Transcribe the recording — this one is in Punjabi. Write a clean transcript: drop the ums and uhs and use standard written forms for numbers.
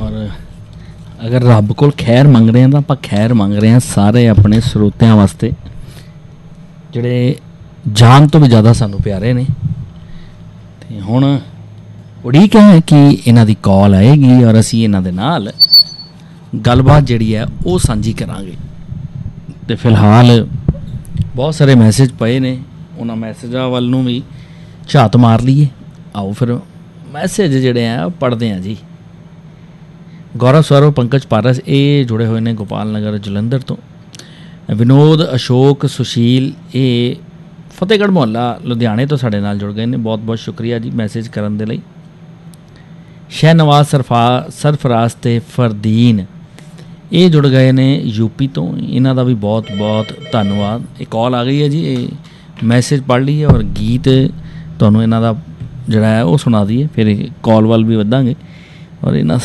ਔਰ ਅਗਰ ਰੱਬ ਕੋਲ ਖੈਰ ਮੰਗ ਰਹੇ ਹਾਂ ਤਾਂ ਆਪਾਂ ਖੈਰ ਮੰਗ ਰਹੇ ਹਾਂ ਸਾਰੇ ਆਪਣੇ ਸਰੋਤਿਆਂ ਵਾਸਤੇ ਜਿਹੜੇ ਜਾਨ ਤੋਂ ਵੀ ਜ਼ਿਆਦਾ ਸਾਨੂੰ ਪਿਆਰੇ ਨੇ। ਅਤੇ ਹੁਣ ਉਡੀਕ ਹੈ ਕਿ ਇਹਨਾਂ ਦੀ ਕਾਲ ਆਏਗੀ ਔਰ ਅਸੀਂ ਇਹਨਾਂ ਦੇ ਨਾਲ ਗੱਲਬਾਤ ਜਿਹੜੀ ਹੈ ਉਹ ਸਾਂਝੀ ਕਰਾਂਗੇ। ਅਤੇ ਫਿਲਹਾਲ ਬਹੁਤ ਸਾਰੇ ਮੈਸੇਜ ਪਏ ਨੇ, ਉਹਨਾਂ ਮੈਸੇਜਾਂ ਵੱਲ ਨੂੰ ਵੀ ਝਾਤ ਮਾਰ ਲਈਏ। ਆਓ ਫਿਰ ਮੈਸੇਜ ਜਿਹੜੇ ਆ ਪੜ੍ਹਦੇ ਹਾਂ ਜੀ। ਗੌਰਵ ਸਵਰਵ ਪੰਕਜ ਪਾਰਸ ਇਹ ਜੁੜੇ ਹੋਏ ਨੇ ਗੋਪਾਲ ਨਗਰ ਜਲੰਧਰ ਤੋਂ। ਵਿਨੋਦ ਅਸ਼ੋਕ ਸੁਸ਼ੀਲ ਇਹ ਫਤਿਹਗੜ੍ਹ ਮੁਹੱਲਾ ਲੁਧਿਆਣੇ ਤੋਂ ਸਾਡੇ ਨਾਲ ਜੁੜ ਗਏ ਨੇ। ਬਹੁਤ ਬਹੁਤ ਸ਼ੁਕਰੀਆ ਜੀ ਮੈਸੇਜ ਕਰਨ ਦੇ ਲਈ। ਸ਼ਹਿਨਵਾਜ਼ ਸਰਫਰਾਜ਼ ਅਤੇ ਫਰਦੀਨ ਇਹ ਜੁੜ ਗਏ ਨੇ ਯੂਪੀ ਤੋਂ, ਇਹਨਾਂ ਦਾ ਵੀ ਬਹੁਤ ਬਹੁਤ ਧੰਨਵਾਦ। ਇਹ ਕਾਲ ਆ ਗਈ ਹੈ ਜੀ, ਇਹ ਮੈਸੇਜ ਪੜ੍ਹ ਲਈਏ ਔਰ ਗੀਤ ਤੁਹਾਨੂੰ ਇਹਨਾਂ ਦਾ ਜਿਹੜਾ ਹੈ ਉਹ ਸੁਣਾ ਦਈਏ, ਫਿਰ ਕਾਲ ਵੱਲ ਵੀ ਵਧਾਂਗੇ। ਔਰ ਇਹਨਾਂ